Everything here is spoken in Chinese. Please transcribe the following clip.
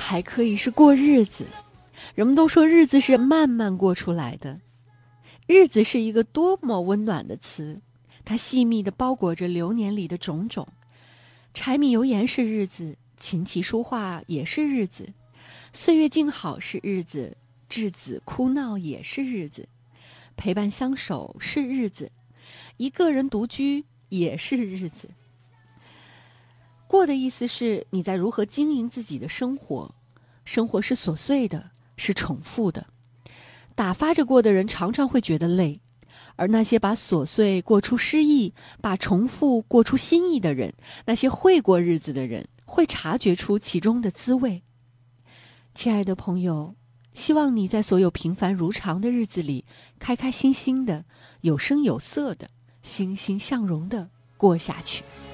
还可以是过日子。人们都说日子是慢慢过出来的，日子是一个多么温暖的词，它细密地包裹着流年里的种种。柴米油盐是日子，琴棋书画也是日子，岁月静好是日子，稚子哭闹也是日子，陪伴相守是日子，一个人独居也是日子。过的意思是你在如何经营自己的生活，生活是琐碎的，是重复的。打发着过的人常常会觉得累，而那些把琐碎过出诗意，把重复过出新意的人，那些会过日子的人，会察觉出其中的滋味。亲爱的朋友，希望你在所有平凡如常的日子里，开开心心的，有声有色的，欣欣向荣的过下去。